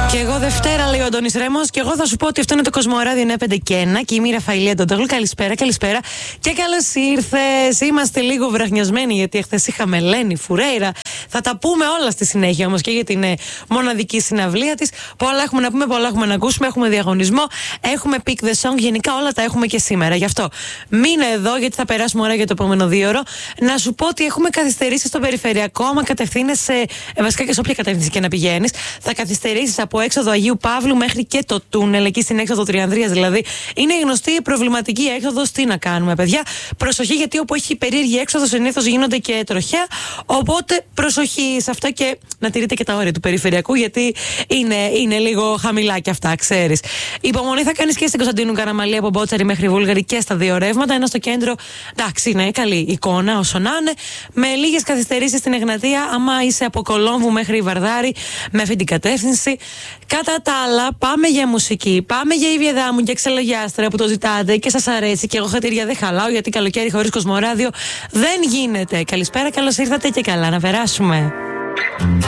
Και εγώ Δευτέρα, λέει ο Αντώνης Ρέμος, και εγώ θα σου πω ότι αυτό είναι το Κοσμοράδιο 951 και η Μύρα Φαηλία Ντοντόγλου. Καλησπέρα, καλησπέρα και καλώς ήρθες. Είμαστε λίγο βραχνιασμένοι γιατί εχθές είχαμε Λένη Φουρέιρα. Θα τα πούμε όλα στη συνέχεια όμως και για την μοναδική συναυλία της. Πολλά έχουμε να πούμε, πολλά έχουμε να ακούσουμε. Έχουμε διαγωνισμό, έχουμε pick the song. Γενικά όλα τα έχουμε και σήμερα. Γι' αυτό μείνε εδώ γιατί θα περάσουμε ώρα για το επόμενο 2ωρο. Να σου πω ότι έχουμε καθυστερήσει στο περιφερειακό. Άμα κατευθύνεσαι, βασικά και σε όποια κατεύθυνση και να πηγαίνεις, θα καθυστερήσεις από έξοδο Αγίου Παύλου μέχρι και το τούνελ, εκεί στην έξοδο Τριανδρίας δηλαδή. Είναι γνωστή η προβληματική έξοδος. Τι να κάνουμε, παιδιά. Προσοχή, γιατί όπου έχει περίεργη έξοδο συνήθως γίνονται και τροχιά. Οπότε προσοχή σε αυτά και να τηρείτε και τα όρια του περιφερειακού, γιατί είναι λίγο χαμηλά και αυτά, ξέρεις. Υπομονή θα κάνεις και στην Κωνσταντίνου Καραμαλή από Μπότσαρη μέχρι Βούλγαρη και στα δύο ρεύματα. Ένα στο κέντρο, εντάξει, είναι καλή εικόνα όσο να είναι. Με λίγες καθυστερήσεις στην Εγνατία, άμα είσαι από Κολόμβου μέχρι Βαρδάρη, με αυτή την κατεύθυνση. Κατά τα άλλα, πάμε για μουσική. Πάμε για Ιβιεδά μου και Ξελογιάστρα που το ζητάτε και σας αρέσει. Και εγώ χατήρια δεν χαλάω, γιατί καλοκαίρι χωρίς Κοσμοράδιο δεν γίνεται. Καλησπέρα, καλώς ήρθατε και καλά να περάσουμε.